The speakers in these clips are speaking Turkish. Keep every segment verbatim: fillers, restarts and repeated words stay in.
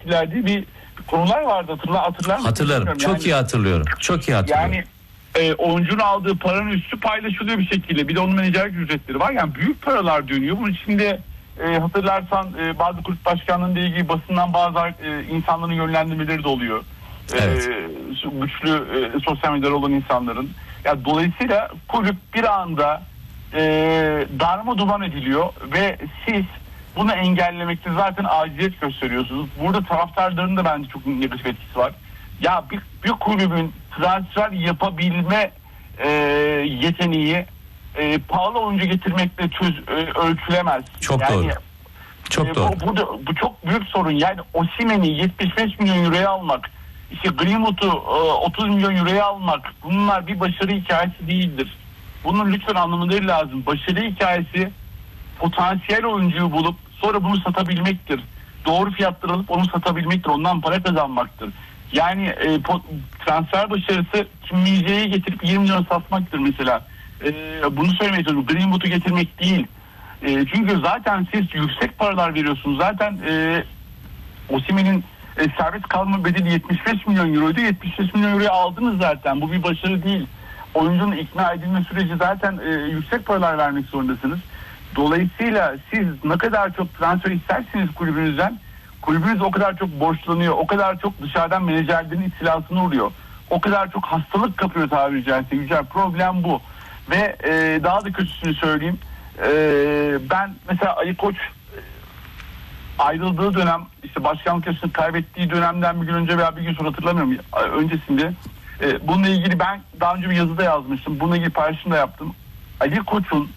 ettiler diye bir konular vardı. Hatırlar, hatırlar mısın? Hatırlarım. Çok yani, iyi hatırlıyorum. Çok iyi hatırlıyorum. Yani e, oyuncunun aldığı paranın üstü paylaşılıyor bir şekilde. Bir de onun menajerlik ücretleri var. Yani büyük paralar dönüyor. Bunun içinde e, hatırlarsan e, bazı kulüp başkanlığıyla ilgili basından bazı e, insanların yönlendirmeleri de oluyor. Evet. E, güçlü e, sosyal medyada olan insanların. Yani dolayısıyla kulüp bir anda e, darma duman ediliyor ve siz bunu engellemekte zaten aciliyet gösteriyorsunuz. Burada taraftarların da bence çok negatif etkisi var. Ya bir, bir kulübün transfer yapabilme e, yeteneği e, pahalı oyuncu getirmekle çöz, e, ölçülemez. Çok yani, doğru. Çok e, doğru. Bu, bu, da, bu çok büyük sorun. Yani Osimhen'i yetmiş beş milyon euroya almak, işte Greenwood'u e, otuz milyon euroya almak, bunlar bir başarı hikayesi değildir. Bunun lütfen anlamaları lazım. Başarı hikayesi potansiyel oyuncuyu bulup sonra bunu satabilmektir. Doğru fiyatları alıp onu satabilmektir. Ondan para kazanmaktır. Yani e, po- transfer başarısı Kim Min-jae'yi getirip yirmi milyon satmaktır mesela. E, bunu söylemeye çalışıyorum. Greenwood'u getirmek değil. E, çünkü zaten siz yüksek paralar veriyorsunuz. Zaten e, Osimhen'in e, serbest kalma bedeli yetmiş beş milyon euroydu. yetmiş beş milyon euroyu aldınız zaten. Bu bir başarı değil. Oyuncunun ikna edilme süreci zaten e, yüksek paralar vermek zorundasınız. Dolayısıyla siz ne kadar çok transfer isterseniz kulübünüzden, kulübünüz o kadar çok borçlanıyor, o kadar çok dışarıdan menajerlerin istilasına uğruyor. O kadar çok hastalık kapıyor tabiri caizse. Yücel, problem bu. Ve e, daha da kötüsünü söyleyeyim. E, ben mesela Ali Koç e, ayrıldığı dönem, işte başkanlık yaşını kaybettiği dönemden bir gün önce veya bir gün sonra hatırlamıyorum. Öncesinde e, bununla ilgili ben daha önce bir yazıda yazmıştım. Bununla ilgili paylaşım da yaptım. Ali Koç'un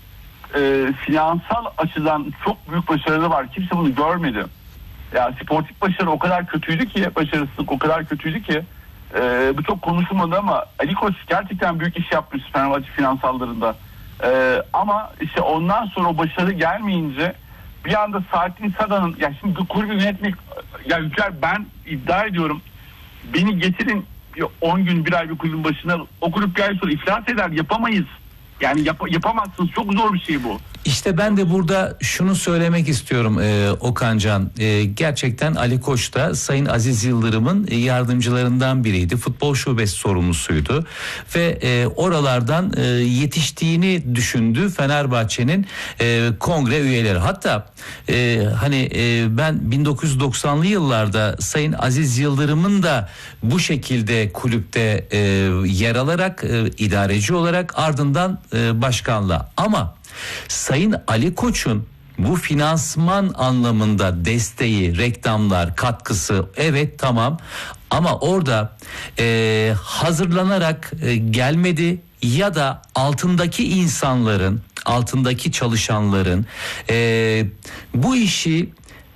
E, finansal açıdan çok büyük başarıları var. Kimse bunu görmedi. Yani sportif başarı o kadar kötüydü ki, başarısızlık o kadar kötüydü ki e, bu çok konuşulmadı ama Ali Koç gerçekten büyük iş yapmış Fenerbahçe finansallarında. E, ama işte ondan sonra o başarı gelmeyince bir anda Saadettin Saran'ın, ya şimdi kulübü yönetmek, ya Yücel, ben iddia ediyorum, beni getirin on gün bir ay bir kulübün başına, o kulüp gel sonra iflas eder, yapamayız. Yani yap- yapamazsınız. Çok zor bir şey bu. İşte ben de burada şunu söylemek istiyorum e, Okancan. E, gerçekten Ali Koç da Sayın Aziz Yıldırım'ın yardımcılarından biriydi. Futbol şubesi sorumlusuydu. Ve e, oralardan e, yetiştiğini düşündü Fenerbahçe'nin e, kongre üyeleri. Hatta e, hani e, ben bin dokuz yüz doksanlı yıllarda Sayın Aziz Yıldırım'ın da bu şekilde kulüpte e, yer alarak e, idareci olarak ardından e, başkanlığa, ama Sayın Ali Koç'un bu finansman anlamında desteği, reklamlar, katkısı, evet tamam, ama orada e, hazırlanarak e, gelmedi ya da altındaki insanların, altındaki çalışanların e, bu işi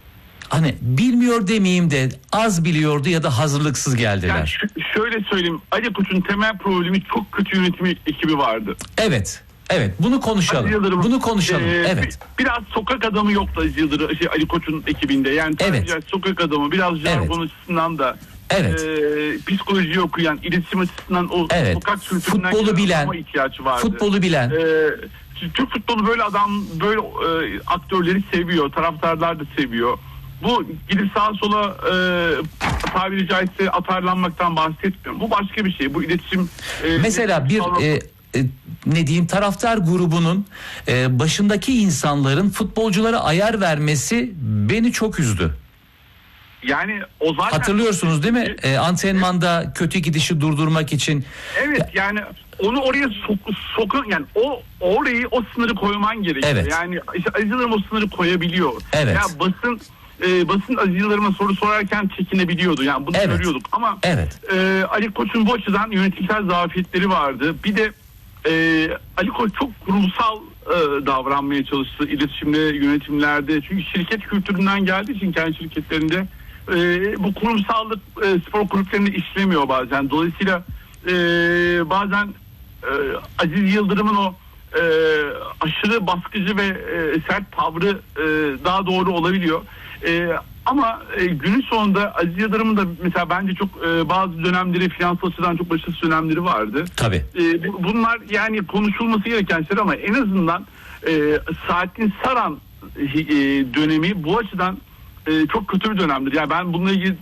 hani bilmiyor demeyeyim de az biliyordu ya da hazırlıksız geldiler. Yani ş- şöyle söyleyeyim, Ali Koç'un temel problemi çok kötü yönetim ekibi vardı. Evet. Evet, bunu konuşalım. Bunu konuşalım. E, evet. Biraz sokak adamı yoktu Aziz Yıldırım, şey, Ali Koç'un ekibinde. Yani evet. biraz sokak adamı, biraz jargon evet. açısından da evet. e, psikoloji okuyan, iletişim açısından o evet. sokak kültüründen futbolu bilen, ihtiyaç vardı. Futbolu bilen. E, Türk futbolu böyle adam, böyle e, aktörleri seviyor, taraftarlar da seviyor. Bu gidip sağa sola e, tabiri caizse atarlanmaktan bahsetmiyorum. Bu başka bir şey. Bu iletişim... E, Mesela bir... E, ne diyeyim, taraftar grubunun e, başındaki insanların futbolculara ayar vermesi beni çok üzdü. Yani o zaten... Hatırlıyorsunuz değil mi? E, antrenmanda evet. kötü gidişi durdurmak için. Evet ya... yani onu oraya sok, sokun yani o orayı o sınırı koyman gerekiyor. Evet. Yani işte Aziz Yıldırım o sınırı koyabiliyor. Evet. Ya basın e, basın Aziz Yıldırım'a soru sorarken çekinebiliyordu. Yani bunu evet. görüyorduk ama evet. e, Ali Koç'un bu açıdan yönetimsel zafiyetleri vardı. Bir de e, Ali Koç çok kurumsal e, davranmaya çalıştı iletişimde, yönetimlerde. Çünkü şirket kültüründen geldiği için kendi şirketlerinde e, bu kurumsallık e, spor kulüplerinde işlemiyor bazen. Dolayısıyla e, bazen e, Aziz Yıldırım'ın o e, aşırı baskıcı ve e, sert tavrı e, daha doğru olabiliyor. E, ama e, günün sonunda Aziz Yıldırım'ın da mesela bence çok e, bazı dönemleri, finansal açıdan çok başarısız dönemleri vardı. Tabii. E, bunlar yani konuşulması gereken şeyler ama en azından e, Saadettin Saran e, dönemi bu açıdan e, çok kötü bir dönemdir. Yani ben bununla ilgili